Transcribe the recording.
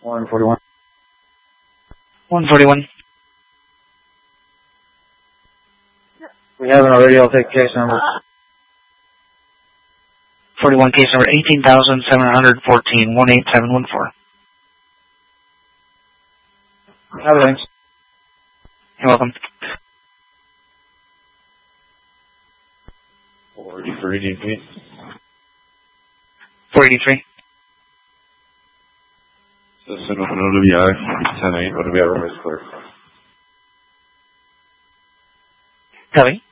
141. 141. We have it already. I'll take case number. 41, case number 18,714, 18714. Thanks. You're welcome. 483 DP. 483. Citizen with an OWI, 10-8, OWI room is clear. Copy.